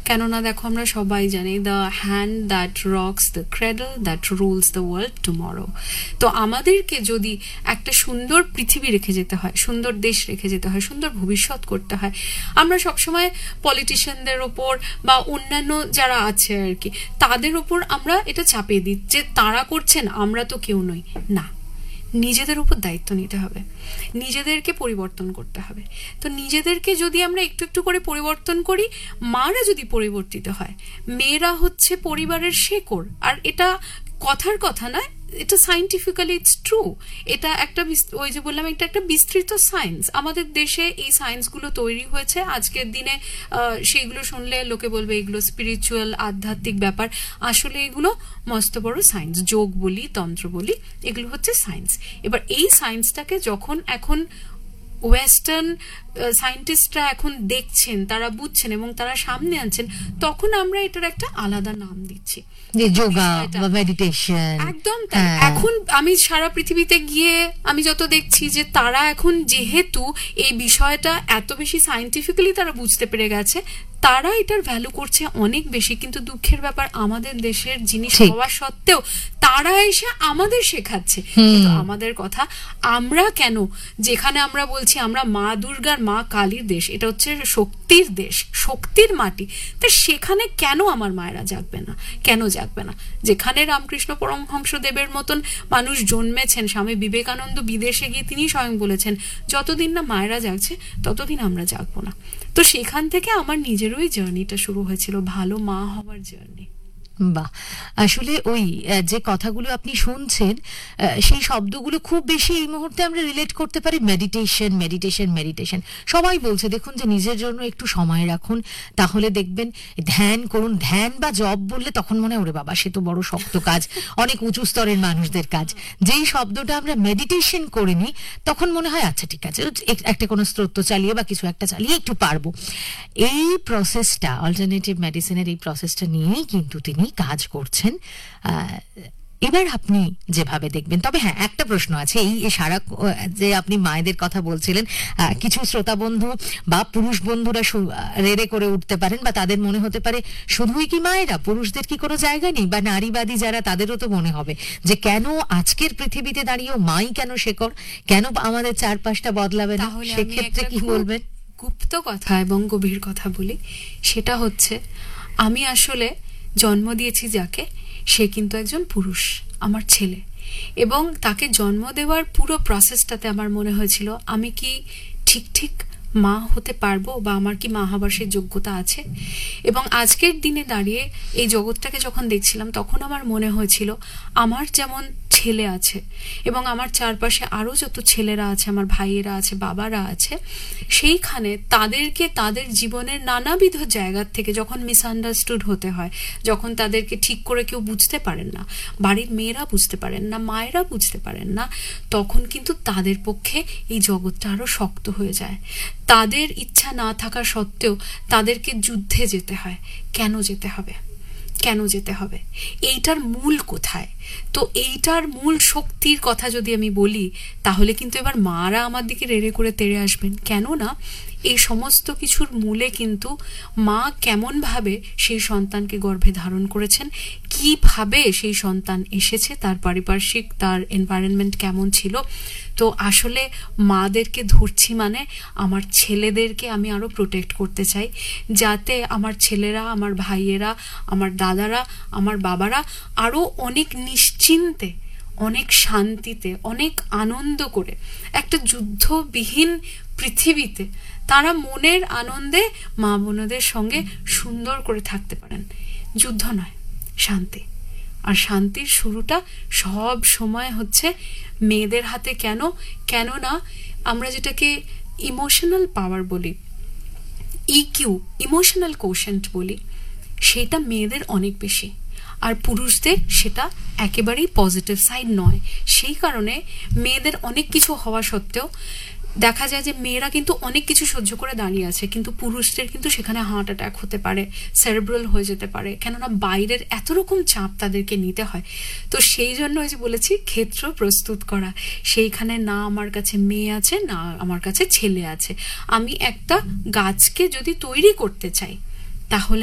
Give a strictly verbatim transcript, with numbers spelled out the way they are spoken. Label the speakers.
Speaker 1: কেননা দেখো আমরা সবাই জানি the hand that rocks the cradle that rules the world tomorrow. তো আমাদেরকে যদি একটা সুন্দর পৃথিবী রেখে যেতে হয়, সুন্দর দেশ রেখে যেতে হয়, সুন্দর ভবিষ্যৎ করতে হয়, আমরা সবসময় পলিটিশিয়ানদের ওপর বা অন্যান্য যারা আছে আর কি তাদের ওপর আমরা এটা চাপিয়ে দিই যে তারা করছেন আমরা তো কেউ নই। না, নিজেদের উপর দায়িত্ব নিতে হবে, নিজেদেরকে পরিবর্তন করতে হবে। তো নিজেদেরকে যদি আমরা একটু একটু করে পরিবর্তন করি, মারা যদি পরিবর্তিত হয়, মেয়েরা হচ্ছে পরিবারের শেকড়। আর এটা কথার কথা না, এটা সাইন্টিফিক্যালি ইটস ট্রু। এটা একটা ওই যে বললাম এটা একটা বিস্তৃত সায়েন্স। আমাদের দেশে এই সায়েন্সগুলো তৈরি হয়েছে। আজকের দিনে সেইগুলো শুনলে লোকে বলবে এগুলো স্পিরিচুয়াল আধ্যাত্মিক ব্যাপার, আসলে এগুলো মস্ত বড় সায়েন্স। যোগ বলি, তন্ত্র বলি, এগুলো হচ্ছে সায়েন্স। এবার এই সায়েন্সটাকে যখন এখন ওয়েস্টার্ন সায়েন্টিস্টরা এখন দেখছেন, তারা বুঝছেন এবং তারা সামনে আনছেন, তখন আমরা এটার একটা আলাদা নাম দিচ্ছি,
Speaker 2: যোগা বা মেডিটেশন।
Speaker 1: একদম তাই। এখন আমি সারা পৃথিবীতে গিয়ে আমি যত দেখছি যে তারা এখন যেহেতু এই বিষয়টা এত বেশি সায়েন্টিফিক্যালি তারা বুঝতে পেরে গেছে, তারা এটার ভ্যালু করছে অনেক বেশি। কিন্তু দুঃখের ব্যাপার, আমাদের দেশের জিনিস হওয়া সত্ত্বেও তারা এসে আমাদের শেখাচ্ছে। কিন্তু আমাদের কথা, আমরা কেন, যেখানে আমরা বলছি আমরা মা দুর্গার, মা কালীর দেশ, এটা হচ্ছে শক্তির দেশ, শক্তির মাটি, তা সেখানে কেন আমার মায়েরা জাগবে না? কেন জাগবে না? যেখানে রামকৃষ্ণ পরমহংসদেবের মতন মানুষ জন্মেছেন, স্বামী বিবেকানন্দ বিদেশে গিয়ে তিনি স্বয়ং বলেছেন যতদিন না মায়েরা জাগছে ততদিন আমরা জাগবো না। তো সেখান থেকে আমার নিজেরও ওই জার্নিটা শুরু হয়েছিল, ভালো মা হওয়ার জার্নি।
Speaker 2: বাহ, আসলে ওই যে কথাগুলো আপনি শুনছেন সেই শব্দগুলো খুব বেশি এই মুহূর্তে আমরা রিলেট করতে পারি। মেডিটেশন মেডিটেশন মেডিটেশন সবাই বলছে, দেখুন যে নিজের জন্য একটু সময় রাখুন, তাহলে দেখবেন। ধ্যান করুন, ধ্যান বা জব বললে তখন মনে হয় ওরে বাবা সে তো বড় শক্ত কাজ, অনেক উঁচু স্তরের মানুষদের কাজ। যেই শব্দটা আমরা মেডিটেশন করে নিই তখন মনে হয় আচ্ছা ঠিক আছে, একটা কোনো স্তোত্র চালিয়ে বা কিছু একটা চালিয়ে একটু পারবো। এই প্রসেসটা, অল্টারনেটিভ মেডিসিনের এই প্রসেসটা নিয়েই কিন্তু তিনি কাজ করছেন। এবার আপনি যেভাবে দেখবেন, তবে হ্যাঁ একটা প্রশ্ন আছে, এই সারা যে আপনি মায়েদের কথা বলছিলেন, কিছু শ্রোতা বন্ধু বা পুরুষ বন্ধুরা রেড়ে করে উঠতে পারেন বা তাদের মনে হতে পারে শুধুই কি মায়েরা, পুরুষদের কি কোনো জায়গা নেই? বা নারীবাদী যারা, তাদেরও তো মনে হবে যে কেন আজকের পৃথিবীতে দাঁড়িয়েও মাই কেন শেকড়, কেন আমাদের চারপাশটা বদলাবে না? সেক্ষেত্রে কি বলবেন?
Speaker 1: গুপ্ত কথা এবং গভীর কথা বলি, সেটা হচ্ছে আমি আসলে জন্ম দিয়েছি যাকে, সে কিন্তু একজন পুরুষ, আমার ছেলে। এবং তাকে জন্ম দেওয়ার পুরো প্রসেসটাতে আমার মনে হয়েছিল আমি কি ঠিক ঠিক মা হতে পারবো, বা আমার কি মা হবার সেই যোগ্যতা আছে। এবং আজকের দিনে দাঁড়িয়ে এই জগৎটাকে যখন দেখছিলাম তখন আমার মনে হয়েছিল আমার যেমন ছেলে আছে এবং আমার চারপাশে আরো যত ছেলেরা আছে, আমার ভাইয়েরা আছে, বাবারা আছে, সেইখানে তাদেরকে তাদের জীবনের নানাবিধ জায়গার থেকে যখন মিসআন্ডারস্টুড হতে হয়, যখন তাদেরকে ঠিক করে কেউ বুঝতে পারেন না, বাড়ির মেয়েরা বুঝতে পারেন না, মায়েরা বুঝতে পারেন না, তখন কিন্তু তাদের পক্ষে এই জগৎটা আরো শক্ত হয়ে যায়। তাদের ইচ্ছা না থাকা সত্ত্বেও তাদেরকে যুদ্ধে যেতে হয়। কেন যেতে হবে? কেন যেতে হবে? এইটার মূল কোথায়? তো এইটার মূল শক্তির কথা যদি আমি বলি, তাহলে কিন্তু এবার মারা আমার দিকে রেড়ে করে তেড়ে আসবেন। কেন না, এই সমস্ত কিছুর মূলে কিন্তু মা কেমন ভাবে সেই সন্তানকে গর্ভে ধারণ করেছেন, কিভাবে সেই সন্তান এসেছে, তার পারিপার্শ্বিক, তার এনভায়রনমেন্ট কেমন ছিল। তো আসলে মাদেরকে ধরছি মানে আমার ছেলেদেরকে আমি আরো প্রোটেক্ট করতে চাই, যাতে আমার ছেলেরা, আমার ভাইয়েরা, আমার দাদারা, আমার বাবারা আরো অনেক নিশ্চিন্তে, অনেক শান্তিতে, অনেক আনন্দ করে একটা যুদ্ধবিহীন পৃথিবীতে তারা মনের আনন্দে মা বোনদের সঙ্গে সুন্দর করে থাকতে পারেন। যুদ্ধ নয়, শান্তি। আর শান্তির শুরুটা সব সময় হচ্ছে মেয়েদের হাতে। কেন? কেননা আমরা যেটাকে ইমোশনাল পাওয়ার বলি, ইকিউ, ইমোশনাল কোশেন্ট বলি, সেটা মেয়েদের অনেক বেশি, আর পুরুষদের সেটা একেবারেই পজিটিভ সাইড নয়। সেই কারণে মেয়েদের অনেক কিছু হওয়া সত্ত্বেও দেখা যায় যে মেয়েরা কিন্তু অনেক কিছু সহ্য করে দাঁড়িয়ে আছে, কিন্তু পুরুষদের কিন্তু সেখানে হার্ট অ্যাটাক হতে পারে, সেরেব্রাল হয়ে যেতে পারে, কেননা বাইরের এত রকম চাপ তাদেরকে নিতে হয়। তো সেই জন্য ওই যে বলেছি ক্ষেত্র প্রস্তুত করা, সেইখানে না আমার কাছে মেয়ে আছে, না আমার কাছে ছেলে আছে। আমি একটা গাছকে যদি তৈরি করতে চাই, তাহলে